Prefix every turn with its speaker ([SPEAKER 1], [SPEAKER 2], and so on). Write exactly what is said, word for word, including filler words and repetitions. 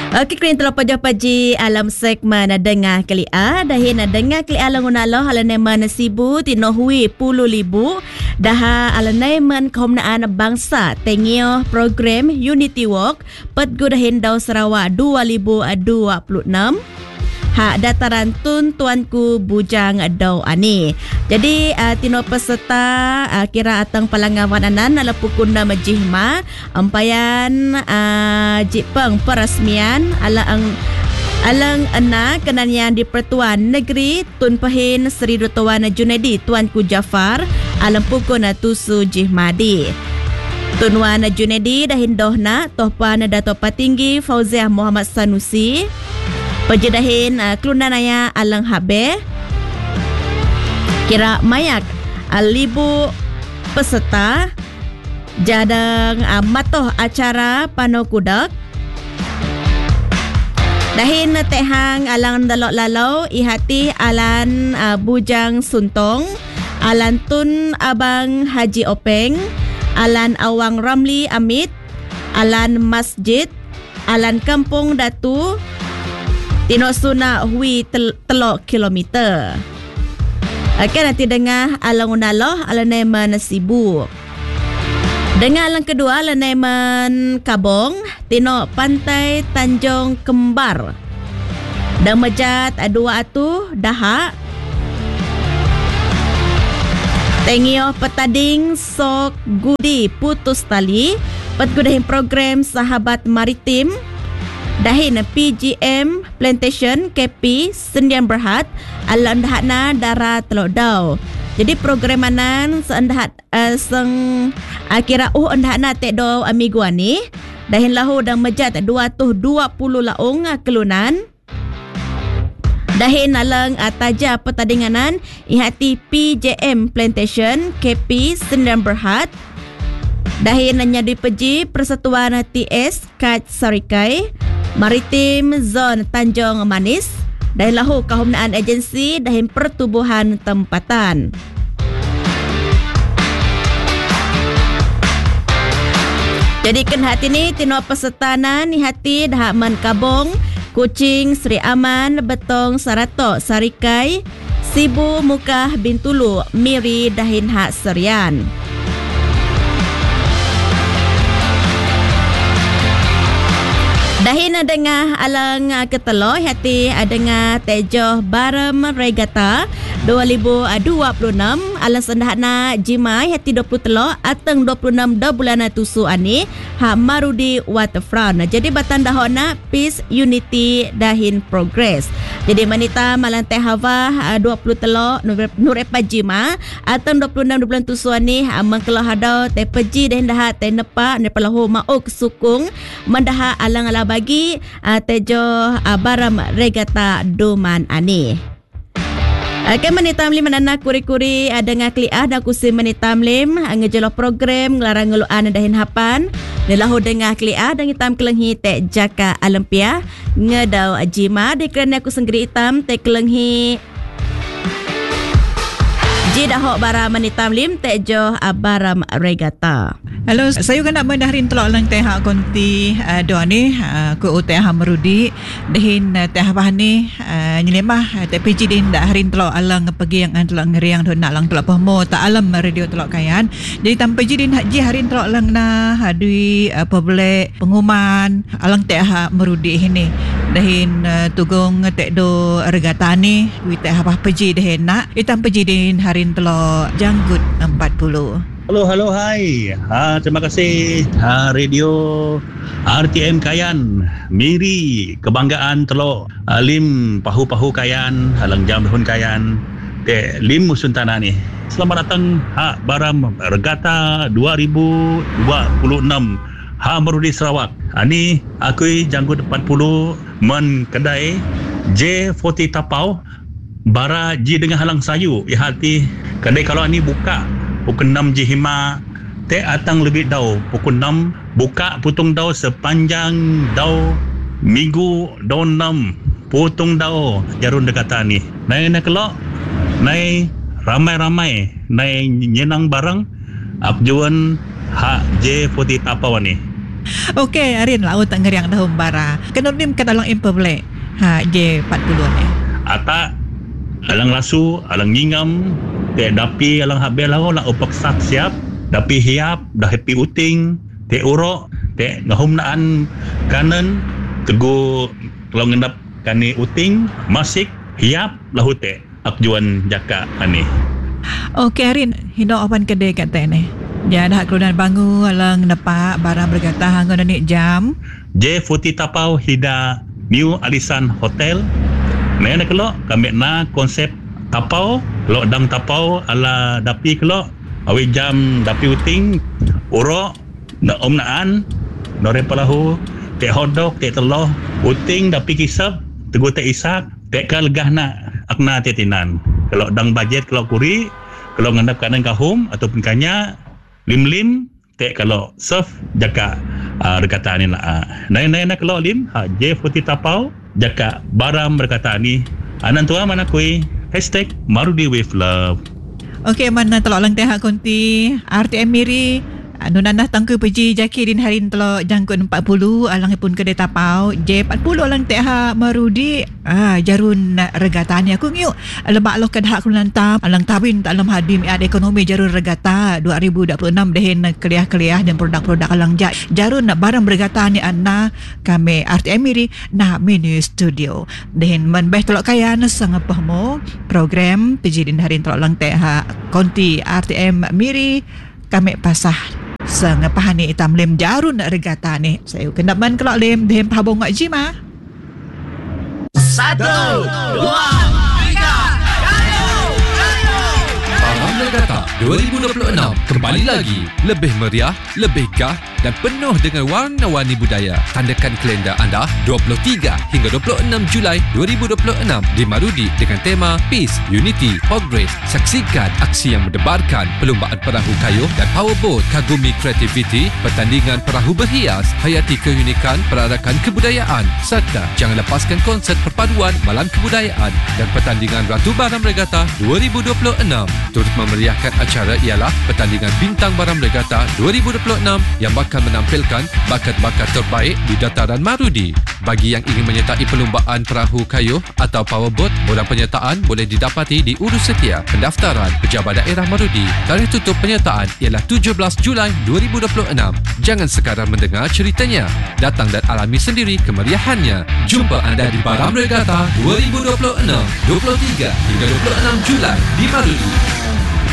[SPEAKER 1] Okey, kini telah paji alam segmen dengar kelia. Dahin dengar kelia langunalo halaneman sibu tino hui puluh libu. Daha alaneman kaumnaan bangsa tengio program Unity Walk petgudahin Dau Sarawak dua ribu dua puluh enam. Hak dataran tun tuanku bujang Dau ani. Jadi uh, tino peserta uh, kira atang palangawan anan ala pukunda majihma ampayan uh, jipeng peresmian ala ang alang ena kenanian di Pertuan Negeri Tun Pehin Seri Tuan Junedi Tuanku Jafar alam pukuna tusu jihmadi. Tuan Junedi dahin dohna tohpan Dato' Patinggi Fauziah Muhammad Sanusi. Pejedahin uh, kelunanaya alang habe kira mayak uh, libu peserta jadang uh, matoh acara pano kudak dahin tehang alang dalok lalau ihati alan uh, bujang suntong alan tun abang Haji Openg alan awang Ramli Amit alan masjid alan kampung Datu tino suna hui tel- telok kilometer. Okey, nanti dengar alangunaloh alaneman sibu. Dengar alang kedua alaneman Kabong tino pantai Tanjung Kembar. Dan mejat dua atu daha. Tengio petading sok gudi putus tali petgudahin program sahabat maritim. Dahin P G M Plantation K P Sendian Berhad ala endahna darat Teluk Dau. Jadi program manan seendahat uh, seng akira uh endahna tek do amigu ani dahin lahu dan mejat dua ratus dua puluh laung uh, kelunan. Dahin alang uh, taja petadinganan ihati P J M Plantation K P Sendian Berhad. Dahin nyadi peji Persatuan T S Kaj Sarikai Maritim Zon Tanjung Manis dahin lahu kahumnaan agensi dahin pertubuhan tempatan. Jadi ken hati ni tino pesertanan ni hati dah man Kabong, Kuching, Sri Aman, Betong, Saratok, Sarikai, Sibu, Mukah, Bintulu, Miri dahin hak Serian. Dahin dengar alang ketelo hati dengar tejoh Baram Regata dua ribu dua puluh enam alang sendahna Jimai hati dua puluh telo ateng dua puluh enam dah bulan tusu ani ha Marudi Waterfront. Jadi batan dahona Peace Unity dahin Progress. Jadi manita malang teh hava dua puluh telo Nur Epa Jima ateng dua puluh enam bulan tusu ani ha mengkelah hadau teh peji dahin dah teh nepa nepalahu mau kesukung mendah alang ala bagi uh, tejo uh, Baram Regata Doman ani. Akan menitam lim anak kuri-kuri uh, dengan kliah dan kusim menitam lim uh, ngejelo program ngelarang ngeluan dahin hapan lelahu dengan kliah dan hitam kelenghi tek jaka Olimpia ngedau jima di kerana aku senggeri hitam tek kelenghi Jidahok bara menitam lim tejo Baram Regata.
[SPEAKER 2] Hello, saya kan nak mendaharin telok lang teh hak konti uh, doa ni uh, ku teh Hamrudi dehin uh, teh bah ni uh, nyelemah teh P G din dak harin telok alang pergi yang telok ngeriang do nak lang telok pahmo tak alam radio telok kayan. Jadi tam P G din haji harin telok lang na hadui uh, public pengumuman alang teh Hamrudi ini dehin uh, tugong teh do regata ni wi teh bah P G dehin nak itam P G din harin telok janggut empat puluh.
[SPEAKER 3] Halo, halo, hai. Ha, terima kasih ha, Radio R T M Kayan, Miri, kebanggaan Teluk, ha, Lim, Pahu-Pahu Kayan, Halang Jam Dahun Kayan, de Lim Musun Tanah ni. Selamat datang ha, Baram Regata dua ribu dua puluh enam ha Marudi Sarawak. Ha, ni aku janggut empat puluh men kedai J empat puluh Tapau, bara Ji dengan Halang Sayu. Ya hati kedai kalau ni buka pukul enam jihima teh atang lebih dau pukul enam buka putung dau sepanjang dau minggu dau enam putung dau jarun dekata ni nai nak kelok nai ramai-ramai nai nyenang barang apjuan hak J empat puluh apa ni
[SPEAKER 2] Okey, Arin laut tak ngeriang dahum bara. Kena lim ke dalam impa boleh. Ha, J empat puluh ni.
[SPEAKER 3] Atak alang lasu, alang ngingam, te dapi alang habel lau lang upak sak siap, dapi hiap, dah happy uting, te urok, te ngahum naan kanan, teguh kalau ngendap kani uting, masik, hiap, lahu te akjuan jaka ani.
[SPEAKER 2] Okey, Arin, hino apan kedai kat teh ni. Ya dah keluar bangu alang nepak barang bergata hangon ni jam.
[SPEAKER 3] J Futi Tapau hida New Alisan Hotel. Naya nak kelok kami na konsep tapau, kelok dang tapau ala dapi kelok. Awi jam dapi uting, urok, na om naan, nore palahu, te hodok, te teloh, uting dapi kisap, teguh te isak, te kalegah na akna te tinan. Kelok dang bajet kelok kuri, kelok ngendap kanan kahum ataupun kanya, lim-lim, te kalau surf jaka uh, rekata ni lah. Naya-naya nak kelok lim, ha, J Futi Tapau, jaka baram berkata ni. Anan tua mana kui, hashtag Marudi with love.
[SPEAKER 2] Okey, mana telok lang teh konti R T M Miri. Anu nanah tangku peji jaki din harin telok jangkut empat puluh alang pun kedai tapau J empat puluh alang teh ha Marudi. Ah jarun regata ni aku ngiuk lebak lo kedah kelantam alang tawin tak alam hadim ad ekonomi jarun regata dua ribu dua puluh enam dehen keliah-keliah dan produk-produk alang jak jarun barang regata ni anna kami R T M Miri na mini studio dehen menbeh telok kaya na sangat pahmo program peji din harin telok lang teh ha konti R T M Miri kami pasah sengapahan ni itam lem jarun regata ni. Saya kena man kelak lem dehem pabong ngak jima.
[SPEAKER 4] Satu, dua, tiga, kayu, kayu.
[SPEAKER 5] Param Regata dua ribu dua puluh enam kembali lagi, lebih meriah, lebih gah dan penuh dengan warna-warni budaya. Tandakan kalender anda dua puluh tiga hingga dua puluh enam Julai dua ribu dua puluh enam di Marudi dengan tema Peace, Unity, Progress. Saksikan aksi yang mendebarkan perlumbaan perahu kayu dan powerboat, kagumi kreativiti, pertandingan perahu berhias, hayati keunikan perarakan kebudayaan serta jangan lepaskan konsert perpaduan malam kebudayaan dan pertandingan Ratu Baram Regata dua ribu dua puluh enam. Turut memeriahkan acara ialah pertandingan Bintang Baram Regata dua ribu dua puluh enam yang akan menampilkan bakat-bakat terbaik di dataran Marudi. Bagi yang ingin menyertai perlumbaan perahu kayu atau powerboat, borang penyertaan boleh didapati di Urus Setia, Pendaftaran Pejabat Daerah Marudi. Tarikh tutup penyertaan ialah tujuh belas Julai dua ribu dua puluh enam. Jangan sekadar mendengar ceritanya, datang dan alami sendiri kemeriahannya. Jumpa anda di Baram Regata dua ribu dua puluh enam, dua puluh tiga hingga dua puluh enam Julai di Marudi.